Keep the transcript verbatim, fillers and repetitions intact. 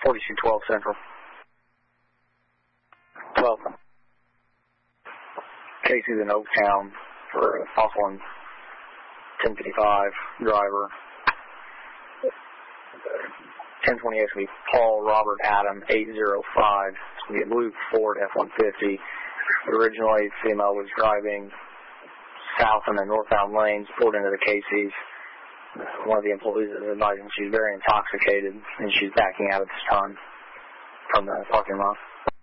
forty-two twelve Central. twelve. Casey's in Oaktown for a Hawthorne ten fifty-five driver. ten twenty-eight is going to be Paul Robert Adam eight oh five. It's going to be a blue Ford F one fifty. Originally, female was driving south in the northbound lanes, pulled into the Casey's. One of the employees is advising she's very intoxicated and she's backing out at this time from the parking lot.